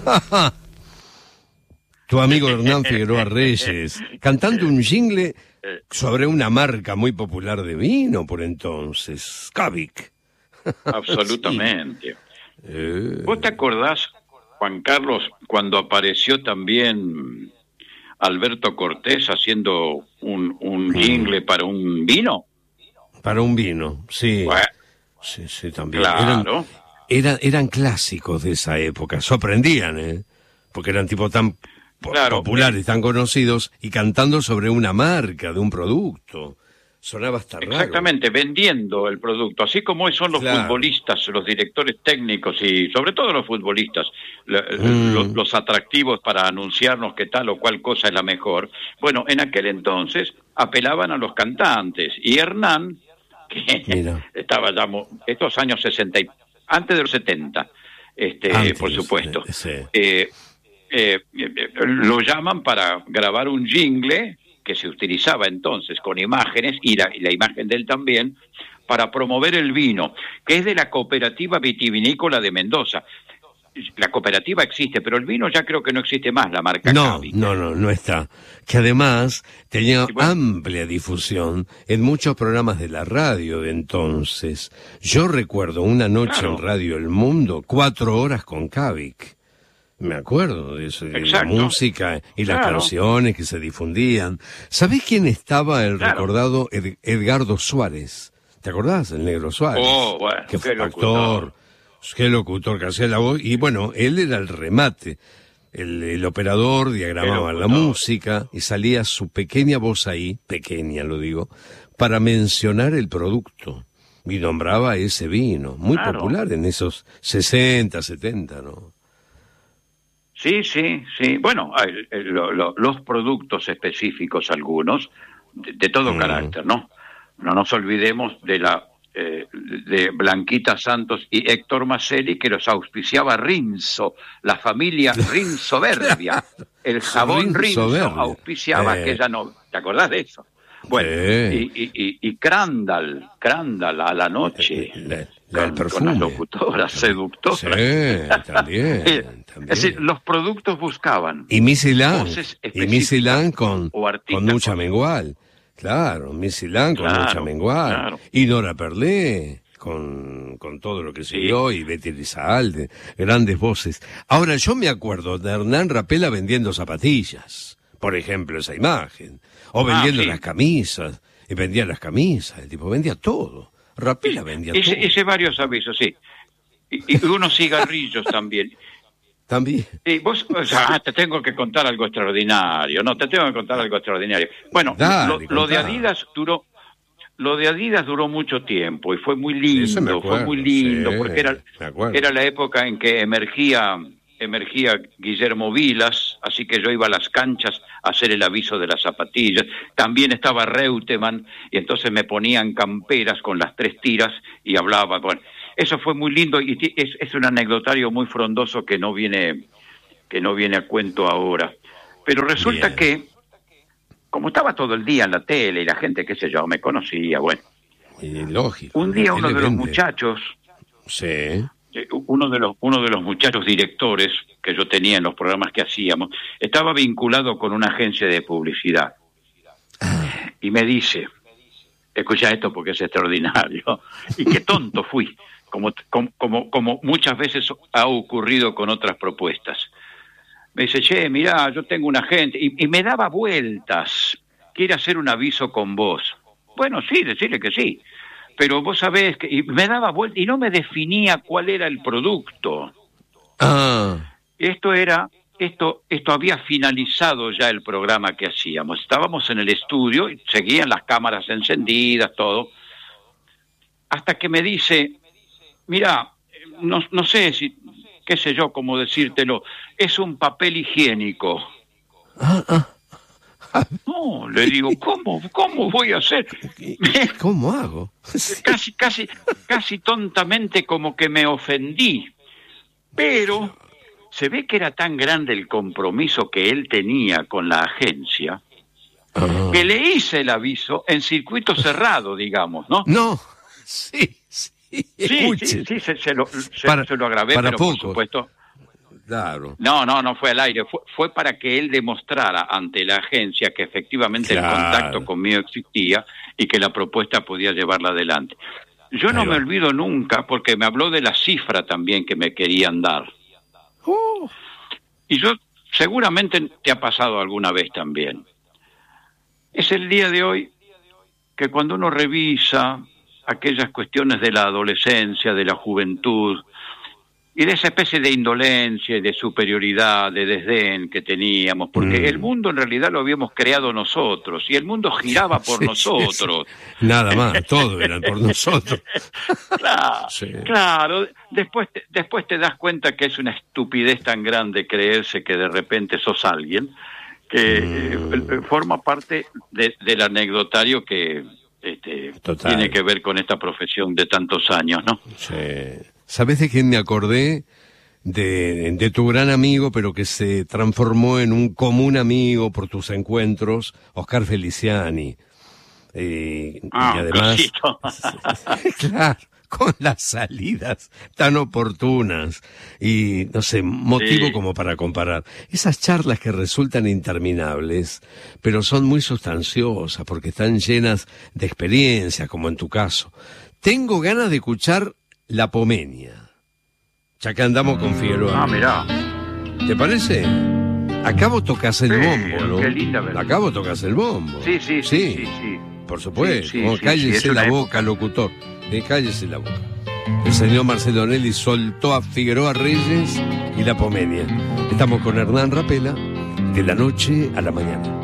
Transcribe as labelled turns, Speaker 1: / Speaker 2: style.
Speaker 1: Tu amigo Hernán Figueroa Reyes, cantando un jingle sobre una marca muy popular de vino por entonces, Cavic.
Speaker 2: Absolutamente. ¿Vos te acordás, Juan Carlos, cuando apareció también Alberto Cortés haciendo un jingle para un vino?
Speaker 1: Para un vino, sí.
Speaker 2: Bueno,
Speaker 1: sí, también.
Speaker 2: claro.
Speaker 1: Eran clásicos de esa época, sorprendían, porque eran tipo tan
Speaker 2: Claro,
Speaker 1: populares, tan conocidos, y cantando sobre una marca de un producto. Sonaba hasta raro.
Speaker 2: Exactamente, vendiendo el producto, así como son los futbolistas, los directores técnicos y sobre todo los futbolistas, los atractivos para anunciarnos que tal o cual cosa es la mejor. Bueno, en aquel entonces apelaban a los cantantes y Hernán, que estaba ya estos años 60, antes de los 70, por supuesto, lo llaman para grabar un jingle que se utilizaba entonces con imágenes y la imagen de él también para promover el vino, que es de la Cooperativa Vitivinícola de Mendoza. La cooperativa existe, pero el vino ya creo que no existe más, la marca Cavic.
Speaker 1: No está. Que además tenía amplia difusión en muchos programas de la radio de entonces. Yo recuerdo una noche en Radio El Mundo, 4 horas con Cavic. Me acuerdo de eso, de la música y las canciones que se difundían. ¿Sabés quién estaba? El recordado Edgardo Suárez. ¿Te acordás? El Negro Suárez.
Speaker 2: Oh, bueno,
Speaker 1: que fue actor. Qué locutor que hacía la voz. Y bueno, él era el remate. El operador diagramaba la música y salía su pequeña voz ahí, pequeña lo digo, para mencionar el producto. Y nombraba ese vino, muy popular en esos 60, 70, ¿no?
Speaker 2: Sí. Bueno, los productos específicos, algunos, de todo carácter, ¿no? No nos olvidemos de Blanquita Santos y Héctor Maselli, que los auspiciaba Rinzo, la familia Rinzo Verbia. El jabón Rinzo auspiciaba aquella no. ¿Te acordás de eso? Bueno, y Crandall a la noche.
Speaker 1: El perfume.
Speaker 2: Con la locutora seductora.
Speaker 1: Sí, también.
Speaker 2: Es decir, los productos buscaban.
Speaker 1: Y Missy Lang con Nucha Mengual. Claro, Missy Lang con Nucha Mengual. Claro. Y Nora Perlé con todo lo que siguió, y Betty Elizalde, grandes voces. Ahora, yo me acuerdo de Hernán Rapela vendiendo zapatillas, por ejemplo, esa imagen. O vendiendo las camisas. Y vendía las camisas, el tipo vendía todo. Rapela vendía todo.
Speaker 2: Hice varios avisos, sí. Y unos cigarrillos también.
Speaker 1: También.
Speaker 2: Y vos, te tengo que contar algo extraordinario. Bueno,
Speaker 1: dale,
Speaker 2: lo de Adidas duró mucho tiempo y fue muy lindo, porque era la época en que emergía Guillermo Vilas, así que yo iba a las canchas a hacer el aviso de las zapatillas. También estaba Reutemann, y entonces me ponían camperas con las 3 tiras y hablaba. Bueno, eso fue muy lindo y es un anecdotario muy frondoso que no viene a cuento ahora. Pero resulta que, como estaba todo el día en la tele y la gente, qué sé yo, me conocía, bueno.
Speaker 1: Lógico.
Speaker 2: Un día uno de los muchachos...
Speaker 1: Sí.
Speaker 2: Uno de los muchachos directores que yo tenía en los programas que hacíamos estaba vinculado con una agencia de publicidad y me dice, escucha esto porque es extraordinario, y qué tonto fui, como muchas veces ha ocurrido con otras propuestas. Me dice, che, mirá, yo tengo un agente, y me daba vueltas, quiere hacer un aviso con vos. Bueno, sí, decirle que sí. Pero vos sabés que... Y me daba vuelta y no me definía cuál era el producto. Esto había finalizado ya el programa que hacíamos. Estábamos en el estudio y seguían las cámaras encendidas, todo. Hasta que me dice, mirá, no sé si, qué sé yo, cómo decírtelo, es un papel higiénico. No, le digo, ¿cómo voy a hacer?
Speaker 1: ¿Cómo hago?
Speaker 2: Casi tontamente como que me ofendí. Pero se ve que era tan grande el compromiso que él tenía con la agencia que le hice el aviso en circuito cerrado, digamos, ¿no?
Speaker 1: No, sí.
Speaker 2: Sí, se lo agravé, pero
Speaker 1: para
Speaker 2: por
Speaker 1: pocos.
Speaker 2: supuesto...
Speaker 1: Claro.
Speaker 2: No fue al aire, fue para que él demostrara ante la agencia que efectivamente el contacto conmigo existía y que la propuesta podía llevarla adelante. Yo no me olvido nunca, porque me habló de la cifra también que me querían dar. Y yo, seguramente te ha pasado alguna vez también. Es el día de hoy que cuando uno revisa aquellas cuestiones de la adolescencia, de la juventud, y de esa especie de indolencia y de superioridad, de desdén que teníamos, porque el mundo en realidad lo habíamos creado nosotros, y el mundo giraba por nosotros.
Speaker 1: Sí. Nada más, todo era por nosotros.
Speaker 2: Claro. Después te das cuenta que es una estupidez tan grande creerse que de repente sos alguien, que forma parte del anecdotario que tiene que ver con esta profesión de tantos años, ¿no?
Speaker 1: Sí. ¿Sabés de quién me acordé? De tu gran amigo, pero que se transformó en un común amigo por tus encuentros, Oscar Feliciani. Y además, claro, con las salidas tan oportunas y, no sé, motivo como para comparar. Esas charlas que resultan interminables, pero son muy sustanciosas porque están llenas de experiencias, como en tu caso. Tengo ganas de escuchar La Pomenia, ya que andamos con Figueroa.
Speaker 2: Mirá.
Speaker 1: ¿Te parece? Acá vos tocás el bombo, ¿no?
Speaker 2: Qué linda verdad.
Speaker 1: Acá vos tocás el bombo.
Speaker 2: Sí.
Speaker 1: Por supuesto. Cállese la boca, locutor. Cállese la boca. El señor Marcelo Nelly soltó a Figueroa Reyes y La Pomenia. Estamos con Hernán Rapela, de la noche a la mañana.